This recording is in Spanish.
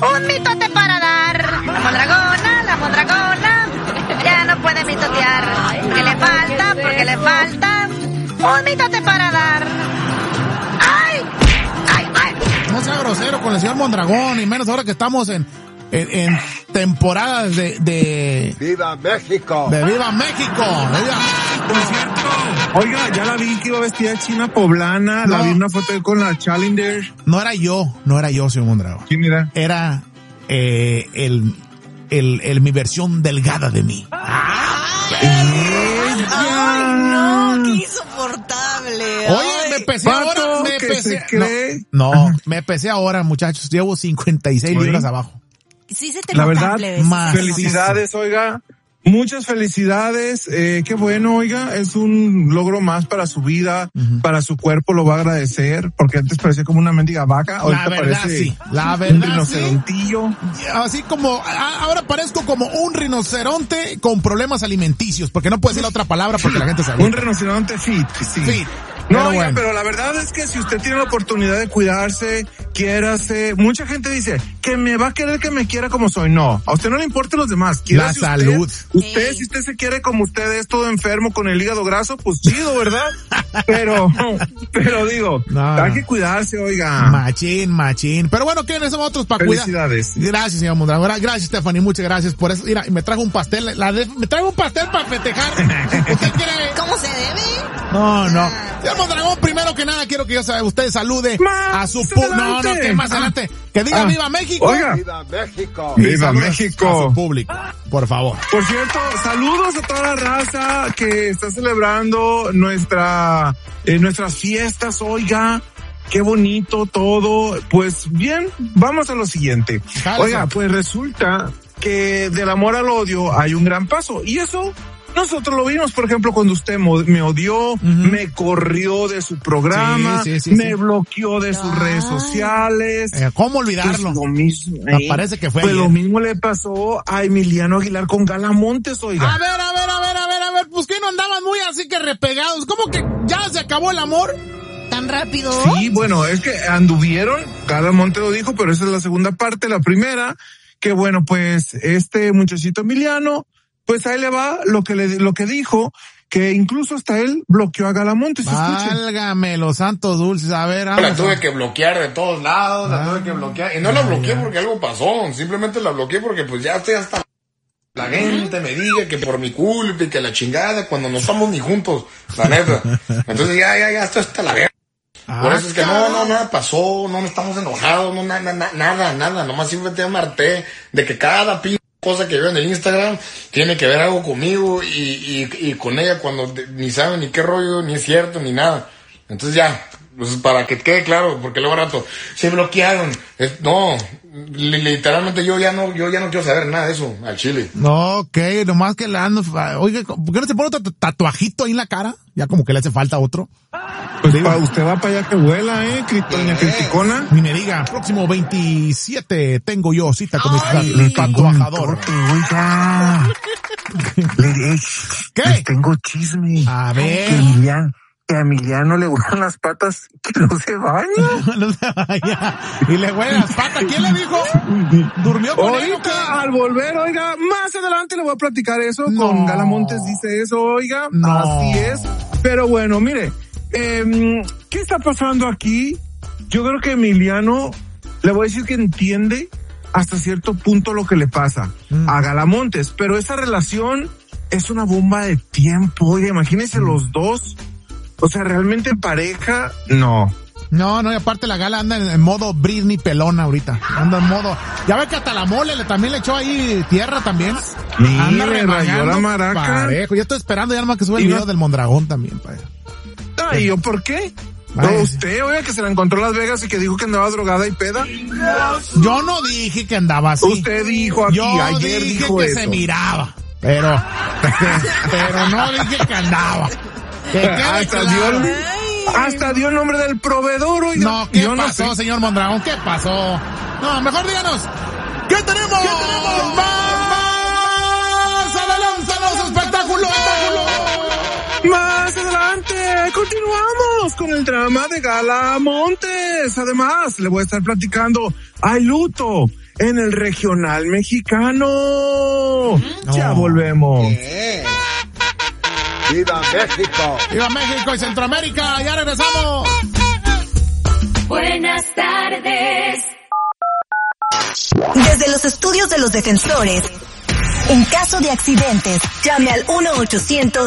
un mitote para dar. La mondragona, ya no puede mitotear. Porque le falta un mitote para dar. ¡Ay! No sea grosero con el señor Mondragón, y menos ahora que estamos en temporada de ¡Viva México! De ¡Viva México! Por cierto, oiga, ya la vi que iba vestida de china poblana, No. la vi en una foto con la Challenger. No era yo, señor Mondragón. ¿Quién era? Era mi versión delgada de mí. ¡Ay, no! ¡Qué insoportable! Oye, me pesé ahora, me pesé ahora, muchachos. Llevo 56 libras abajo. Sí se te La nota, verdad, plebes. más. Felicidades, oiga. Muchas felicidades. Qué bueno, oiga. Es un logro más para su vida, para su cuerpo. Lo va a agradecer porque antes parecía como una mendiga vaca. Ahorita La verdad, parece sí. La un verdad, sí. rinocerontillo. Así como, ahora parezco como un rinoceronte con problemas alimenticios, porque no puedo decir la otra palabra porque la gente sabe. Un rinoceronte fit, sí. Fit. No, Pero oiga, bueno. pero la verdad es que si usted tiene la oportunidad de cuidarse, quiérase. Mucha gente dice que me va a querer que me quiera como soy. No, a usted no le importan los demás. Quiérase La usted. salud. Usted, si usted se quiere como usted es, todo enfermo con el hígado graso, pues chido, ¿verdad? pero digo, No. hay que cuidarse, oiga. Machín. Pero bueno, ¿quiénes somos otros para cuidar? Felicidades. Gracias, señor Mondragón. Gracias, Stephanie. Muchas gracias por eso. Mira, me trajo un pastel. Me traigo un pastel para festejar. ¿Usted quiere? ¿Cómo se debe? No. Señor Mondragón, primero que nada, quiero que usted salude a su adelante. que más adelante. Que diga ¡Viva México! Oiga. ¡Viva México! Y ¡Viva saludos México! a su público, por favor. Por cierto, saludos a toda la raza que está celebrando nuestras fiestas, oiga. Qué bonito todo. Pues bien, vamos a lo siguiente. Jálese. Oiga, pues resulta que del amor al odio hay un gran paso. Y eso nosotros lo vimos, por ejemplo, cuando usted me odió, me corrió de su programa, Sí. me bloqueó de sus redes sociales. ¿Cómo olvidarlo? Pues lo mismo. Me parece que fue Pues ayer. lo mismo le pasó a Emiliano Aguilar con Gala Montes, oiga. A ver, pues que no andaban muy así que repegados. ¿Cómo que ya se acabó el amor? ¿Tan rápido? Sí, bueno, es que anduvieron, Gala Montes lo dijo, pero esa es la segunda parte. La primera, que bueno, pues este muchachito Emiliano, pues ahí le va lo que dijo, que incluso hasta él bloqueó a Gala Montes. Válgame los santos dulces. A ver, La tuve que bloquear de todos lados, la tuve que bloquear. Y no la bloqueé porque algo pasó, simplemente la bloqueé porque pues ya estoy hasta la gente me diga que por mi culpa y que la chingada cuando no estamos ni juntos, la neta. Entonces ya estoy hasta la verga. Por eso es que no, nada pasó, no estamos enojados, no, nada, nomás simplemente me harté de que cada cosa que veo en el Instagram tiene que ver algo conmigo y con ella cuando ni sabe ni qué rollo, ni es cierto, ni nada. Entonces ya, pues para que quede claro, porque luego rato se bloquearon. No, literalmente yo ya no quiero saber nada de eso al chile. No, ok, nomás que le ando, oiga, ¿por qué no se pone otro tatuajito ahí en la cara? Ya como que le hace falta otro. Pues usted va para allá que vuela, doña Criticona. Ni me diga, próximo 27 tengo yo cita con mi tatuajador. Oiga. ¿Qué? Les tengo chisme. A ver. Que a Emiliano le huelen las patas, que no se baña. No se vaya. Y le huele las patas. ¿Quién le dijo? ¿Durmió con él o qué? Ahorita, al volver, oiga, más adelante le voy a platicar eso. No. Con Gala Montes dice eso, oiga. No. Así es. Pero bueno, mire, ¿qué está pasando aquí? Yo creo que Emiliano, le voy a decir que entiende hasta cierto punto lo que le pasa a Gala Montes, pero esa relación es una bomba de tiempo. Oiga, imagínense los dos. O sea, realmente en pareja, no. No, y aparte la Gala anda en modo Britney pelona ahorita. Anda en modo, ya ve que hasta la mole también le echó ahí tierra también. Anda rayó la maraca. Parejo. Yo estoy esperando ya nomás que sube el video del Mondragón también, pa. ¿Y yo por qué? Vaya. ¿No usted, oiga, que se la encontró en Las Vegas y que dijo que andaba drogada y peda? Yo no dije que andaba así. Usted dijo aquí, ayer dije dijo que eso. se miraba, pero no dije que andaba. Hasta dio el nombre del proveedor, oiga. No, ¿qué pasó, señor Mondragón? ¿Qué pasó? No, mejor díganos. ¿Qué tenemos? ¡Más adelante los espectáculos! Más adelante, continuamos con el drama de Gala Montes. Además, le voy a estar platicando, hay luto en el regional mexicano. Ya volvemos. ¡Viva México! ¡Viva México y Centroamérica! ¡Ya regresamos! Buenas tardes. Desde los estudios de los defensores, en caso de accidentes, llame al 1-800